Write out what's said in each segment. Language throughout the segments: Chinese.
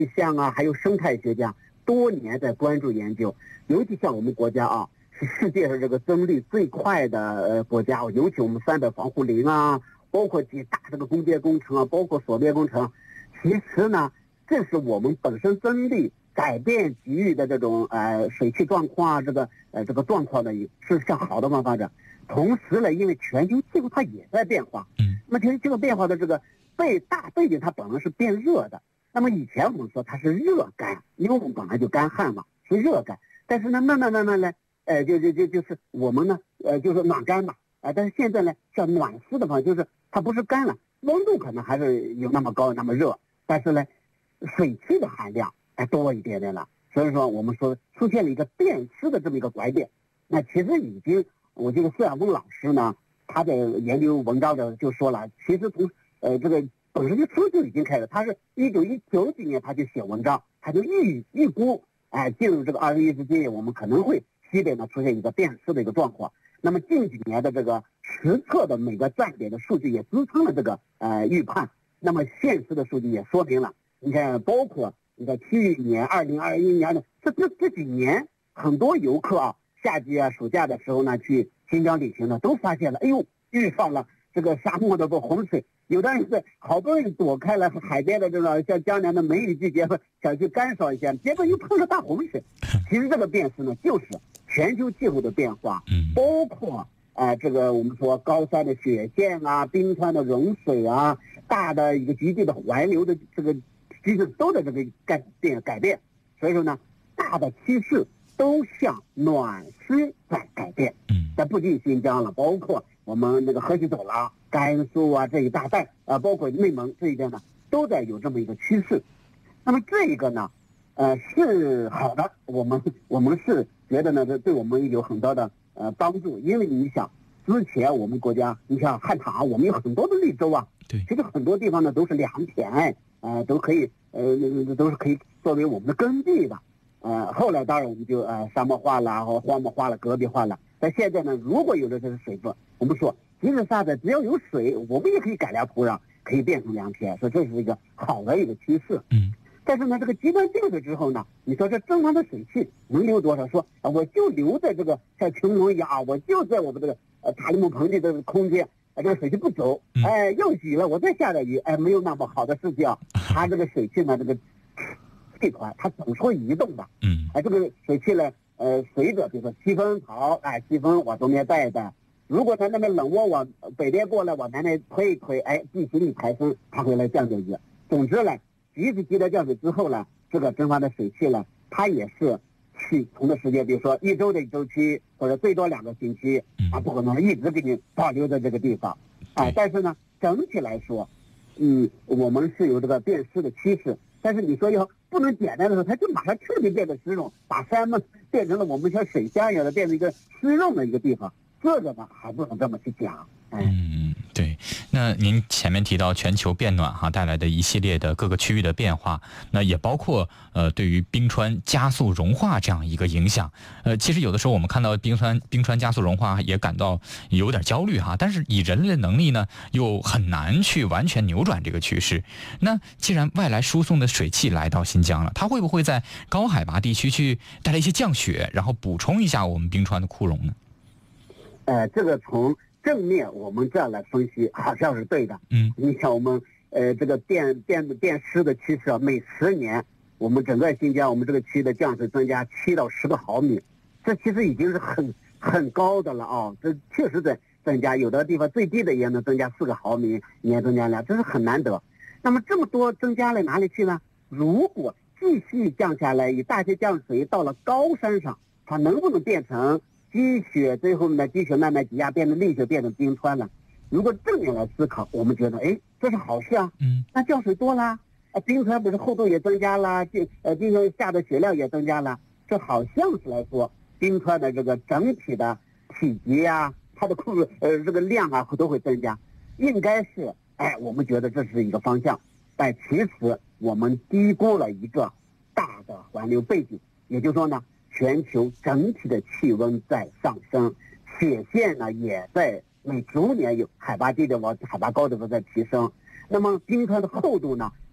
象啊，还有生态学家多年在关注研究，尤其像我们国家啊，是世界上这个增绿最快的国家，尤其我们300防护林啊，包括几大这个工业工程啊，包括锁灭工程，其实呢，这是我们本身增绿改变给予的这种水汽状况啊，这个状况呢，是向好的方发展。同时呢，因为全球气候它也在变化，那么全球气候变化的这个大背景它本来是变热的。那么以前我们说它是热干，因为我们本来就干旱嘛，是热干。但是呢，慢慢呢，就是我们呢，就是暖干嘛，但是现在呢，像暖湿的话，就是它不是干了，温度可能还是有那么高那么热，但是呢，水汽的含量多一点点了。所以说我们说出现了一个变湿的这么一个拐点。那其实已经，我这个孙亚峰老师呢，他的研究文章的就说了，其实从这个本身初就已经开始，他是1990几年他就写文章，他就预估进入这个21世纪，我们可能会西北呢出现一个变湿的一个状况。那么近几年的这个实测的每个站点的数据也支撑了这个预判。那么现实的数据也说明了，你看包括你看去年2021年的这几年，很多游客啊，夏季啊暑假的时候呢去新疆旅行呢，都发现了，哎呦，遇上了这个沙漠的洪水。有的人是好不容易躲开了海边的这个像江南的梅雨季节，想去干烧一下，结果又碰了大洪水。其实这个变湿呢，就是全球气候的变化，包括这个我们说高山的雪线啊，冰川的融水啊，大的一个极地的环流的这个机制都在这个改变。所以说呢，大的趋势都向暖湿在改变。但不仅新疆了，包括我们那个河西走廊、甘肃啊这一大带包括内蒙这一边呢，都在有这么一个趋势。那么这一个呢，是好的，我们是觉得呢，这对我们有很多的帮助。因为你想，之前我们国家，你像汉唐，我们有很多的绿洲啊，对，其实很多地方呢都是良田，都可以都是可以作为我们的耕地的。后来当然我们就沙漠化了，或荒漠化了，戈壁化了。但现在呢，如果有了这个水分，我们说即使沙子只要有水，我们也可以改良土壤，可以变成良田，所以这是一个好的一个趋势。但是呢，这个极端降水之后呢，你说这正常的水汽能留多少？说我就留在这个像穹隆一样我就在我们这个塔里木盆地的空间，这个水汽不走，又雨了，我再下点雨，没有那么好的事情。它这个水汽呢，这个气团它总是会移动的。这个水汽呢，随着比如说西风好，西风往东边带一带。如果它那边冷涡往北边过来，往南边推一推，地心力抬升，它会来降降雨。总之呢，即使极端降水之后呢，这个蒸发的水汽呢，它也是去同的时间，比如说1周的周期，或者最多2个星期，不可能一直给你保留在这个地方。但是呢，整体来说，我们是有这个变湿的趋势。但是你说要不能简单的说，它就马上彻底变得湿润，把山们变成了我们像水乡一样的，变成一个湿润的一个地方，这个呢还不能这么去讲。 对。那您前面提到全球变暖带来的一系列的各个区域的变化，那也包括对于冰川加速融化这样一个影响。其实有的时候我们看到冰川加速融化也感到有点焦虑但是以人类的能力呢，又很难去完全扭转这个趋势。那既然外来输送的水汽来到新疆了，它会不会在高海拔地区去带来一些降雪，然后补充一下我们冰川的枯融呢？ 这个从正面我们这样来分析好像是对的。你像我们这个变湿的趋势每10年我们整个新疆我们这个区的降水增加7到10个毫米，这其实已经是很高的了这确实在增加，有的地方最低的也能增加4个毫米，年增加量，这是很难得。那么这么多增加了哪里去呢？如果继续降下来，以大气降水到了高山上，它能不能变成积雪，最后呢积雪慢慢挤压变成砾雪，变成冰川了？如果正面来思考，我们觉得这是好事啊。那降水多了冰川不是厚度也增加了，冰川下的雪量也增加了，这好像是来说冰川的这个整体的体积它的这个量都会增加，应该是我们觉得这是一个方向。但其实我们低估了一个大的环流背景，也就是说呢，全球整体的气温在上升，雪线呢也在逐年有海拔低的往海拔高的在提升。那么冰川的厚度呢，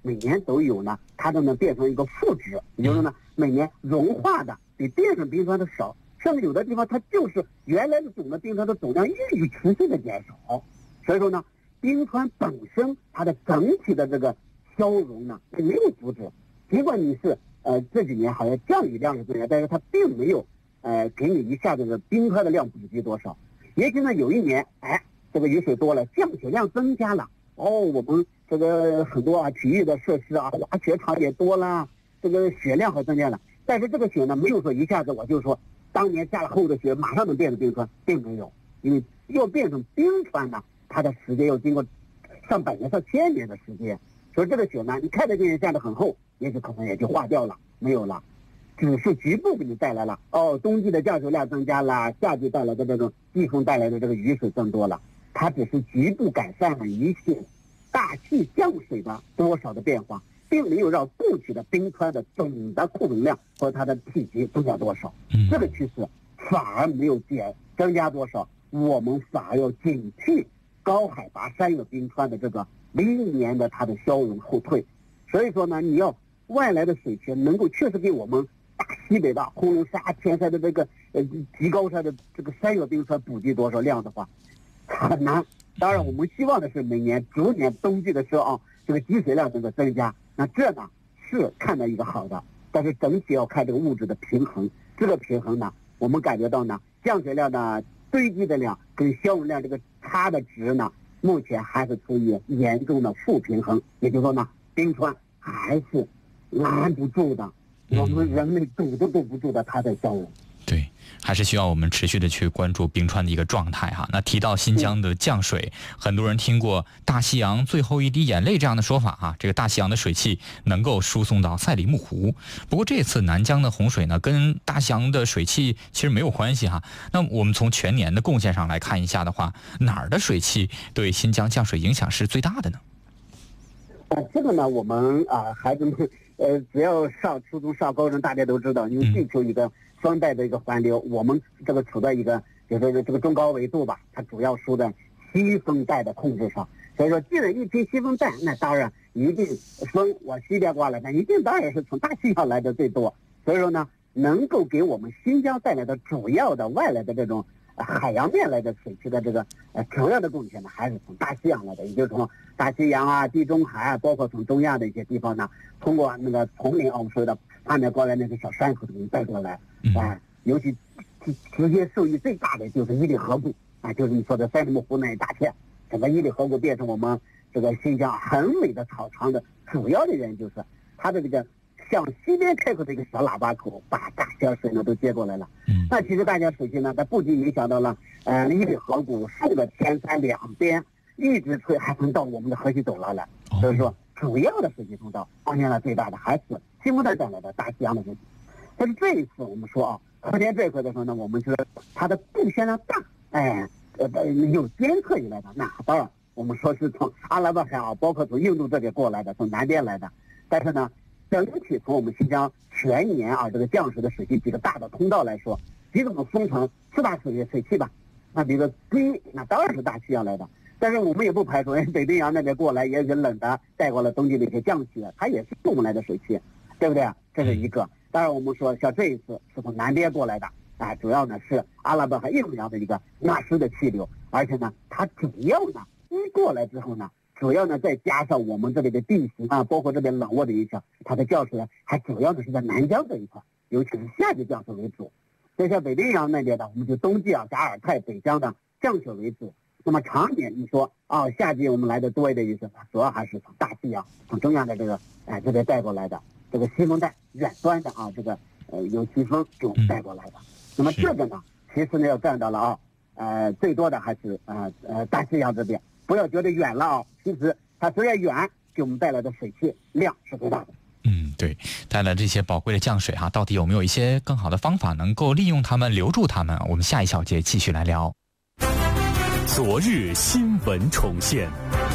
每年都有呢，它都能变成一个负值，也就是呢，每年融化的比变成冰川的少，甚至有的地方它就是原来的总的冰川的总量一直持续的减少。所以说呢，冰川本身它的整体的这个消融呢它没有阻止，尽管你是这几年好像降雨量是增加，但是它并没有给你一下子的冰川的量补给多少。也许呢有一年这个雨水多了，降雪量增加了，我们这个很多体育的设施滑雪场也多了，这个雪量还增加了。但是这个雪呢，没有说一下子我就说当年下了厚的雪马上能变成冰川，并没有，因为要变成冰川呢，它的时间要经过上百年、上千年的时间。所以这个雪呢，你看得见下得很厚，也许可能也就化掉了，没有了，只是局部给你带来了冬季的降雪量增加了，夏季带来的这种季风带来的这个雨水更多了，它只是局部改善了一些大气降水的多少的变化，并没有让固体的冰川的总的库存量和它的体积增加多少。这个趋势反而没有增加多少，我们反而要警惕高海拔山岳冰川的这个历年的它的消融后退。所以说呢，你要外来的水泉能够确实给我们大西北的红龙沙、天山的这个极高山的这个山岳冰川补给多少量的话，很难。当然我们希望的是每年逐年冬季的时候这个积水量能够增加，那这呢是看到一个好的，但是整体要看这个物质的平衡。这个平衡呢，我们感觉到呢，降雪量的堆积的量跟消融量这个差的值呢，目前还是处于严重的负平衡。也就是说呢，冰川还是拦不住的，我们人类堵都堵不住的，它在消融。 对，还是需要我们持续的去关注冰川的一个状态哈。那提到新疆的降水，很多人听过大西洋最后一滴眼泪这样的说法哈。这个大西洋的水汽能够输送到赛里木湖，不过这次南疆的洪水呢，跟大西洋的水汽其实没有关系哈。那我们从全年的贡献上来看一下的话，哪儿的水汽对新疆降水影响是最大的呢？ 这个呢，我们孩子们只要上初中上高中，大家都知道，因为地球一个双带的一个环流，我们这个处在一个就是这个中高纬度吧，它主要输在西风带的控制上。所以说，既然一提西风带，那当然一定风往西边刮来，那一定当然是从大西洋来的最多。所以说呢，能够给我们新疆带来的主要的外来的这种海洋面来的水汽的这个主要的贡献呢，还是从大西洋来的，也就是从大西洋地中海包括从中亚的一些地方呢，通过那个丛林我们说的下面过来那个小山口给你带过来尤其直接受益最大的就是伊犁河谷就是你说的赛里木湖那一大片，整个伊犁河谷变成我们这个新疆很美的草场的主要的原因，就是它的这个向西边开口的一个小喇叭口，把大江水呢都接过来了。那其实大江水汽呢，它不仅影响到了伊犁河谷顺着天山两边一直吹，还能到我们的河西走廊来。所以说，主要的水汽通道贡献了最大的还是西风带带来的大西洋的水汽。但是这一次我们说和田这一块的时候呢，我们觉得它的贡献量大，有监测以来的，那当然我们说是从阿拉伯海包括从印度这边过来的，从南边来的。但是呢，整体从我们新疆全年这个降水的水汽几个大的通道来说，几种分成四大水汽吧。那比如说第一，那当然是大西洋来的，但是我们也不排除北冰洋那边过来也是冷的，带过了冬季的一些降雪，它也是我们来的水汽，对不对？这是一个。当然我们说像这一次是从南边过来的主要呢是阿拉伯海印度洋的一个纳湿的气流，而且呢它主要呢一过来之后呢，主要呢再加上我们这里的地形包括这边冷沃的影响，它的降水还主要的是在南疆这一块，尤其是夏季降水为主。所以像北冰洋那边的，我们就冬季加尔泰北疆的降雪为主。那么常年你说夏季我们来的多一点意思，主要还是从大西洋从中央的这个这边带过来的这个西风带远端的这个有西风就带过来的。那么这个呢，其实呢要占到了最多的还是大西洋这边。不要觉得远了其实它虽然远，给我们带来的水汽量是最大的。 对，带来这些宝贵的降水到底有没有一些更好的方法能够利用它们、留住它们？我们下一小节继续来聊。 昨日新闻重现，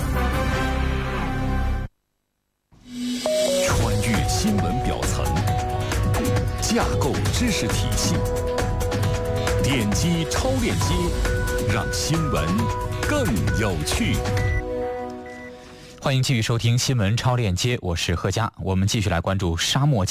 穿越新闻表层，架构知识体系，点击超链接，让新闻更有趣。 欢迎继续收听新闻超链接，我是贺佳。我们继续来关注沙漠